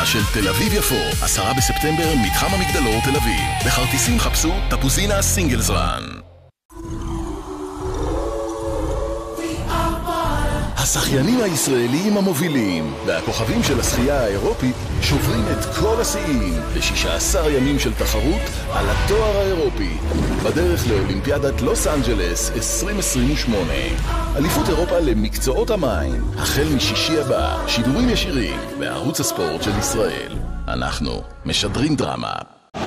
של תל אביב יפו, 10 בספטמבר, מתחם המגדלור תל אביב. בכרטיסים חפשו טפוזינה סינגלס רן. השחיינים הישראלים המובילים והכוכבים של השחייה האירופית שוברים את כל השיאים ב16 ימים של תחרות על התואר האירופי בדרך לאולימפיאדת לוס אנג'לס 2028. אליפות אירופה למקצועות המים החל משישי הבא, שידורים ישירים בערוץ הספורט של ישראל. אנחנו משדרים דרמה.